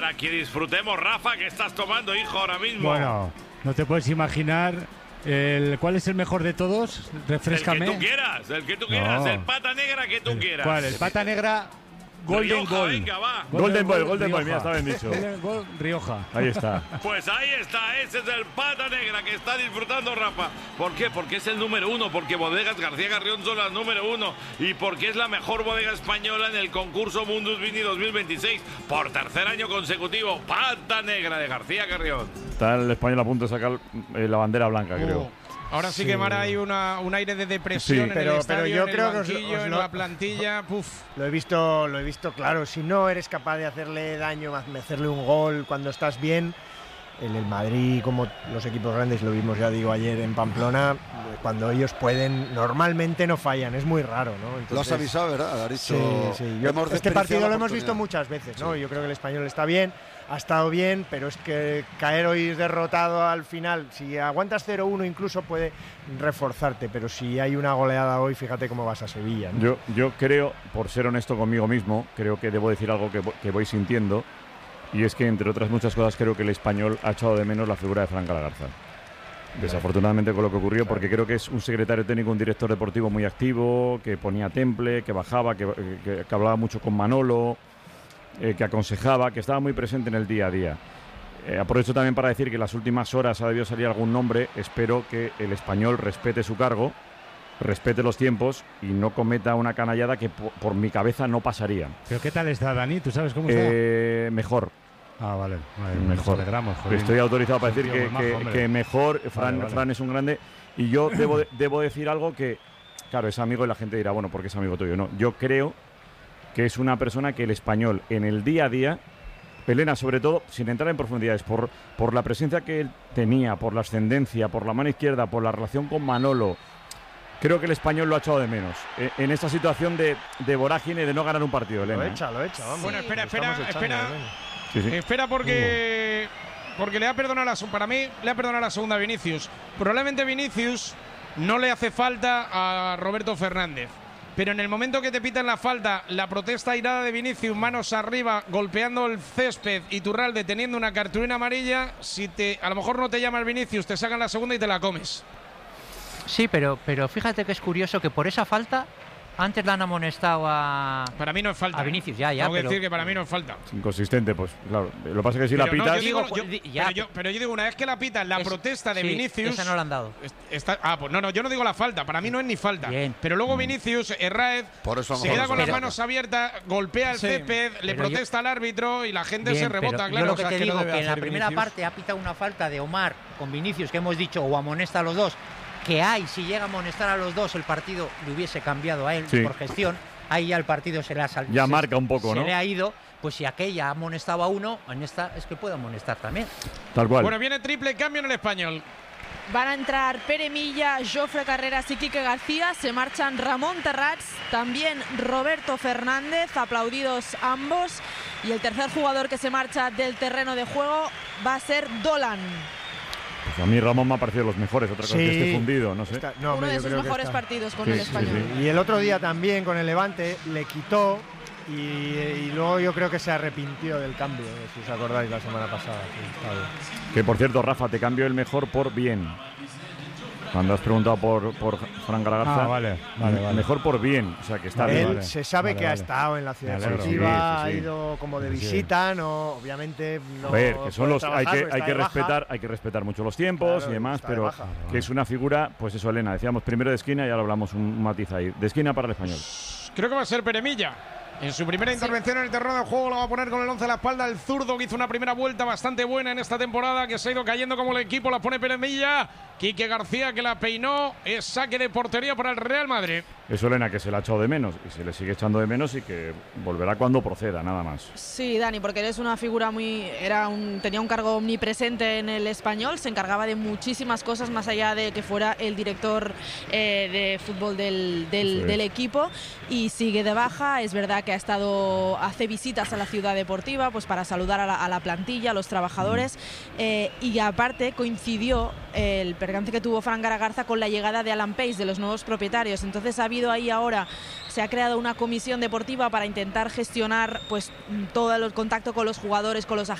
Para que disfrutemos, Rafa, ¿qué estás tomando, hijo, ahora mismo? Bueno, no te puedes imaginar ¿cuál es el mejor de todos? Refréscame. El que tú quieras, el pata negra que tú quieras. ¿Cuál? El pata negra Golden Rioja, Gold. venga, va. Golden Boy, mira, está bien dicho. Golden Gold Rioja. Ahí está. Pues ahí está, ese es el pata negra que está disfrutando, Rafa. ¿Por qué? Porque es el número 1, porque Bodegas García Carrión son las número 1 y porque es la mejor bodega española en el concurso Mundus Vini 2026 por tercer año consecutivo. Pata negra de García Carrión. Está el español a punto de sacar la bandera blanca, creo. Ahora sí que Mara hay un aire de depresión en el estadio, pero yo en creo el que banquillo, en la plantilla. Lo he visto claro. Si no eres capaz de hacerle daño, hacerle un gol cuando estás bien, el Madrid, como los equipos grandes, lo vimos, ya digo, ayer en Pamplona, cuando ellos pueden, normalmente no fallan, es muy raro, ¿no? Entonces, lo has avisado, ¿verdad? Has dicho, sí. Este partido lo hemos visto muchas veces, ¿no? Sí. Yo creo que el español está bien, ha estado bien, pero es que caer hoy derrotado al final, si aguantas 0-1 incluso puede reforzarte, pero si hay una goleada hoy, fíjate cómo vas a Sevilla, ¿no? Yo creo, por ser honesto conmigo mismo, creo que debo decir algo que voy sintiendo, y es que, entre otras muchas cosas, creo que el español ha echado de menos la figura de Fran Galagarza. Desafortunadamente con lo que ocurrió, porque creo que es un secretario técnico, un director deportivo muy activo, que ponía temple, que bajaba, que hablaba mucho con Manolo, que aconsejaba, que estaba muy presente en el día a día. Aprovecho también para decir que en las últimas horas ha debido salir algún nombre. Espero que el español respete su cargo, respete los tiempos y no cometa una canallada que por mi cabeza no pasaría. ¿Pero qué tal está, Dani? ¿Tú sabes cómo está? Mejor. Ah, vale. Mejor. Estoy autorizado para decir que mejor. Fran es un grande. Y yo debo decir algo que, claro, es amigo y la gente dirá, bueno, porque es amigo tuyo. No, yo creo que es una persona que el español en el día a día, Elena, sobre todo, sin entrar en profundidades, por la presencia que él tenía, por la ascendencia, por la mano izquierda, por la relación con Manolo, creo que el español lo ha echado de menos. En esta situación de vorágine, de no ganar un partido, Elena. Lo echa, vamos. Bueno, espera. Sí. Espera porque le ha perdonado para mí le ha perdonado la segunda a Vinicius. Probablemente Vinicius no le hace falta a Roberto Fernández. Pero en el momento que te pitan la falta, la protesta airada de Vinicius, manos arriba, golpeando el césped y Turralde teniendo una cartulina amarilla, a lo mejor no te llamas Vinicius, te sacan la segunda y te la comes. Sí, pero fíjate que es curioso que por esa falta antes la han amonestado a... Para mí no es falta. A Vinicius, ya. Tengo que decir que para mí no es falta. Inconsistente, pues claro. Lo que pasa es que si la pitas... Pero yo digo, una vez que la pitas, la protesta de Vinicius... Esa no la han dado. Pues no, yo no digo la falta. Para mí no es ni falta. Bien. Pero luego Vinicius, Herráez, se queda con las manos abiertas, golpea el césped, le protesta al árbitro y la gente se rebota, claro. Yo lo que te digo, que en la primera parte ha pitado una falta de Omar con Vinicius, que hemos dicho, o amonesta a los dos, que si llega a amonestar a los dos, el partido le hubiese cambiado a él por gestión. Ahí ya el partido se le ha salido. Ya marca un poco, ¿no? Se le ha ido. Pues si aquella ha amonestado a uno, en esta es que puede amonestar también. Tal cual. Bueno, viene triple cambio en el español. Van a entrar Pere Milla, Jofre Carreras y Quique García. Se marchan Ramón Terrats, también Roberto Fernández, aplaudidos ambos. Y el tercer jugador que se marcha del terreno de juego va a ser Dolan. Pues a mí Ramón me ha parecido los mejores, otra cosa que esté fundido, no sé. Uno de sus mejores partidos con el español. Sí. Y el otro día también con el Levante le quitó y luego yo creo que se arrepintió del cambio, si os acordáis la semana pasada. Que por cierto, Rafa, te cambio el mejor por bien. Cuando has preguntado por Fran Galagarza, vale. Mejor por bien, o sea que está bien. Él se sabe que ha estado en la ciudad deportiva, ha ido como de visita, no, obviamente no. A ver, que son los, hay que respetar mucho los tiempos y demás, pero que es una figura, pues eso, Elena, decíamos primero de esquina y ahora hablamos un matiz ahí, de esquina para el español. Creo que va a ser Pere Milla. En su primera intervención en el terreno de juego lo va a poner con el 11 a la espalda. El zurdo que hizo una primera vuelta bastante buena en esta temporada, que se ha ido cayendo como el equipo. La pone Pere Milla. Quique García que la peinó. Es saque de portería para el Real Madrid. Eso, Elena, que se la ha echado de menos y se le sigue echando de menos y que volverá cuando proceda, nada más. Sí, Dani, porque eres una figura tenía un cargo omnipresente en el español, se encargaba de muchísimas cosas más allá de que fuera el director de fútbol del equipo, y sigue de baja. Es verdad que hace visitas a la ciudad deportiva pues para saludar a la plantilla, a los trabajadores, y aparte coincidió el percance que tuvo Fran Garagarza con la llegada de Alan Pace, de los nuevos propietarios. Entonces ha habido ahí ahora, se ha creado una comisión deportiva para intentar gestionar pues todo el contacto con los jugadores, con los agentes,